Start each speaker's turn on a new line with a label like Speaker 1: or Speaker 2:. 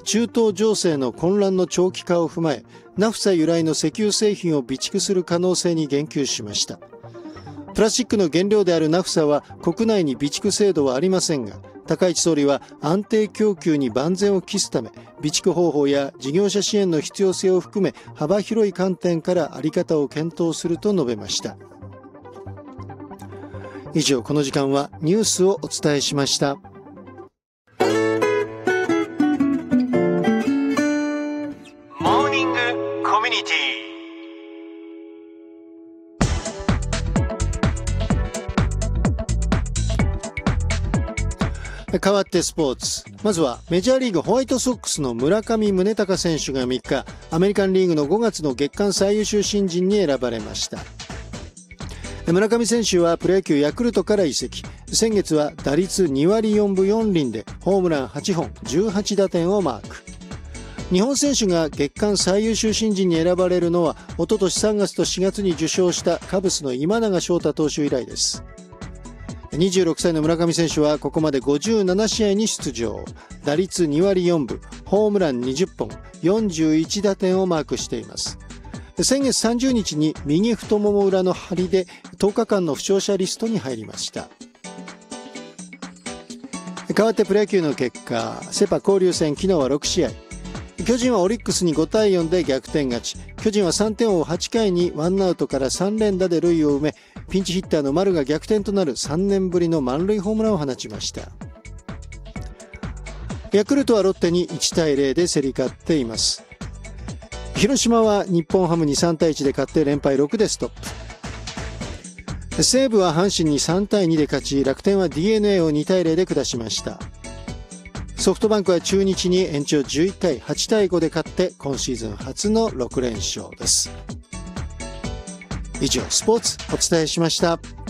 Speaker 1: 中東情勢の混乱の長期化を踏まえ、ナフサ由来の石油製品を備蓄する可能性に言及しました。プラスチックの原料であるナフサは国内に備蓄制度はありませんが、高市総理は安定供給に万全を期すため、備蓄方法や事業者支援の必要性を含め幅広い観点から在り方を検討すると述べました。以上、この時間はニュースをお伝えしました。
Speaker 2: モーニングコミュニティ。
Speaker 1: 変わってスポーツ。まずはメジャーリーグホワイトソックスの村上宗隆選手が3日、アメリカンリーグの5月の月間最優秀新人に選ばれました。村上選手はプロ野球ヤクルトから移籍。先月は打率2割4分4厘でホームラン8本、18打点をマーク。日本選手が月間最優秀新人に選ばれるのは、一昨年3月と4月に受賞したカブスの今永昇太投手以来です。26歳の村上選手はここまで57試合に出場。打率2割4分、ホームラン20本、41打点をマークしています。先月30日に右太もも裏の張りで10日間の負傷者リストに入りました。変わってプロ野球の結果、セパ交流戦昨日は6試合。巨人はオリックスに5対4で逆転勝ち。巨人は3点を追う8回にワンアウトから3連打で塁を埋め、ピンチヒッターの丸が逆転となる3年ぶりの満塁ホームランを放ちました。ヤクルトはロッテに1対0で競り勝っています。広島は日本ハムに3対1で勝って連敗6でストップ。西武は阪神に3対2で勝ち、楽天は DNA を2対0で下しました。ソフトバンクは中日に延長11回8対5で勝って今シーズン初の6連勝です。以上、スポーツお伝えしました。